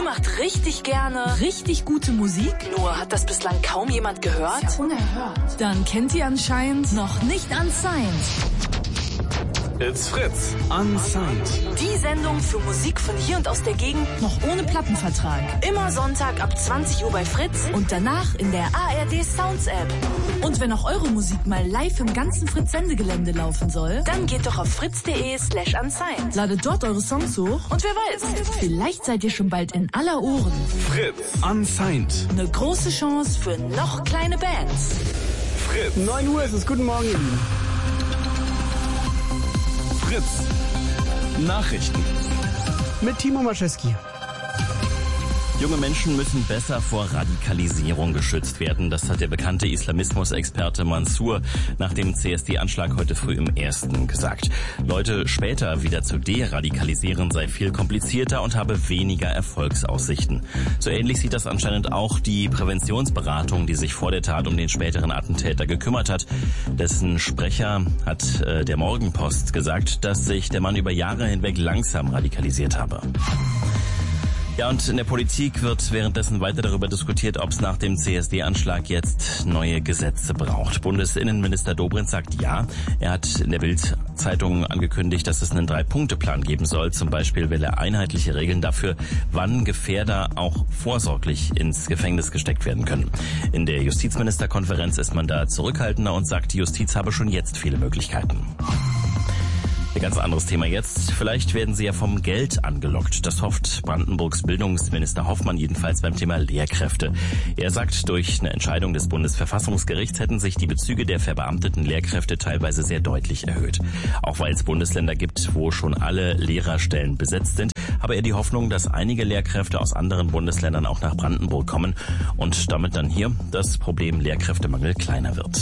macht richtig gerne richtig gute Musik. Nur hat das bislang kaum jemand gehört? Das ist ja unerhört. Dann kennt ihr anscheinend noch nicht Unsigned. It's Fritz. Unsigned. Die Sendung für Musik von hier und aus der Gegend. Noch ohne Plattenvertrag. Immer Sonntag ab 20 Uhr bei Fritz. Und danach in der ARD Sounds App. Und wenn auch eure Musik mal live im ganzen Fritz-Sendegelände laufen soll, dann geht doch auf fritz.de/unsigned. Ladet dort eure Songs hoch. Und wer weiß, vielleicht seid ihr schon bald in aller Ohren. Fritz. Unsigned. Eine große Chance für noch kleine Bands. Fritz. 9 Uhr ist es. Guten Morgen, ihr Lieben. Fritz. Nachrichten. Mit Timo Maschewski. Junge Menschen müssen besser vor Radikalisierung geschützt werden. Das hat der bekannte Islamismusexperte Mansour nach dem CSD-Anschlag heute früh im Ersten gesagt. Leute später wieder zu deradikalisieren sei viel komplizierter und habe weniger Erfolgsaussichten. So ähnlich sieht das anscheinend auch die Präventionsberatung, die sich vor der Tat um den späteren Attentäter gekümmert hat. Dessen Sprecher hat der Morgenpost gesagt, dass sich der Mann über Jahre hinweg langsam radikalisiert habe. Ja, und in der Politik wird währenddessen weiter darüber diskutiert, ob es nach dem CSD-Anschlag jetzt neue Gesetze braucht. Bundesinnenminister Dobrindt sagt ja. Er hat in der Bild-Zeitung angekündigt, dass es einen 3-Punkte-Plan geben soll. Zum Beispiel will er einheitliche Regeln dafür, wann Gefährder auch vorsorglich ins Gefängnis gesteckt werden können. In der Justizministerkonferenz ist man da zurückhaltender und sagt, die Justiz habe schon jetzt viele Möglichkeiten. Ein ganz anderes Thema jetzt. Vielleicht werden Sie ja vom Geld angelockt. Das hofft Brandenburgs Bildungsminister Hoffmann jedenfalls beim Thema Lehrkräfte. Er sagt, durch eine Entscheidung des Bundesverfassungsgerichts hätten sich die Bezüge der verbeamteten Lehrkräfte teilweise sehr deutlich erhöht. Auch weil es Bundesländer gibt, wo schon alle Lehrerstellen besetzt sind, habe er die Hoffnung, dass einige Lehrkräfte aus anderen Bundesländern auch nach Brandenburg kommen und damit dann hier das Problem Lehrkräftemangel kleiner wird.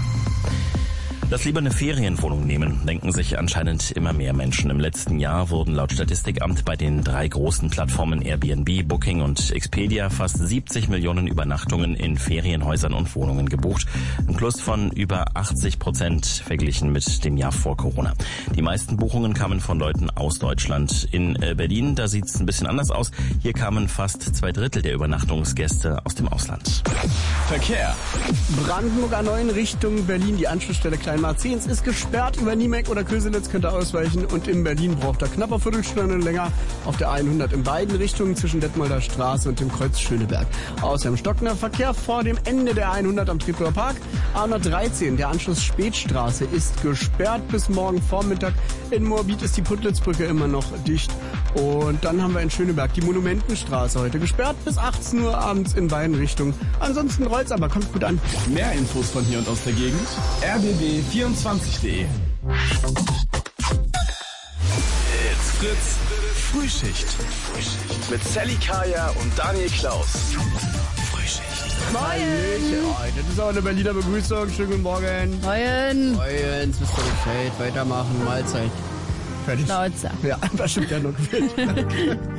Das lieber eine Ferienwohnung nehmen, denken sich anscheinend immer mehr Menschen. Im letzten Jahr wurden laut Statistikamt bei den 3 großen Plattformen Airbnb, Booking und Expedia fast 70 Millionen Übernachtungen in Ferienhäusern und Wohnungen gebucht. Ein Plus von über 80% verglichen mit dem Jahr vor Corona. Die meisten Buchungen kamen von Leuten aus Deutschland. In Berlin, da sieht es ein bisschen anders aus. Hier kamen fast 2/3 der Übernachtungsgäste aus dem Ausland. Verkehr. Brandenburg A9 Richtung Berlin. Die Anschlussstelle Kleinmarzens ist gesperrt. Über Niemeck oder Köselitz könnt ihr ausweichen. Und in Berlin braucht ihr knapp eine Viertelstunde länger auf der 100 in beiden Richtungen zwischen Detmolder Straße und dem Kreuz Schöneberg. Außerdem stockender Verkehr vor dem Ende der 100 am Treptower Park. A113, der Anschluss Spätstraße, ist gesperrt bis morgen Vormittag. In Moabit ist die Puttlitzbrücke immer noch dicht. Und dann haben wir in Schöneberg die Monumentenstraße heute gesperrt bis 18 Uhr abends in beiden Richtungen. Ansonsten rollt's aber, kommt gut an. Mehr Infos von hier und aus der Gegend. rbb24.de. It's Fritz. Frühschicht. Mit Sally Kaya und Daniel Klaus. Frühschicht. Moin! Oh, das ist auch eine Berliner Begrüßung. Schönen guten Morgen. Moin. Moin, wisst ihr Bescheid. Weitermachen, Mahlzeit. Fertig. Schnauze. Ja, das stimmt ja noch.